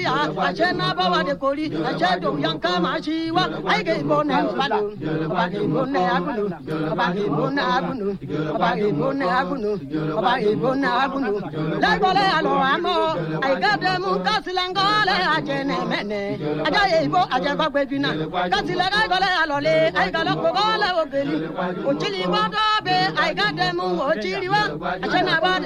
ya ajena bawa de kori ajedo yanka machiwa aige bone falo abage bone agunu abage bone agunu abage bone agunu abage bone agunu la gole alo amo aiga de mu kasilangole ajene mene ajaye ibo ajego gbedina kasile la gole alo le aiga lo gole ogeli ochili bodo be aiga de mu ochiliwa ajena ba